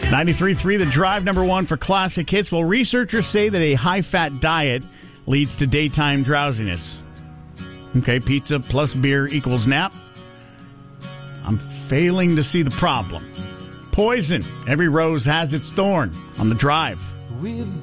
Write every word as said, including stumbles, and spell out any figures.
ninety-three point three The Drive, number one for classic hits. Well, researchers say that a high-fat diet leads to daytime drowsiness. Okay, pizza plus beer equals nap. I'm failing to see the problem. Poison. Every rose has its thorn on The Drive.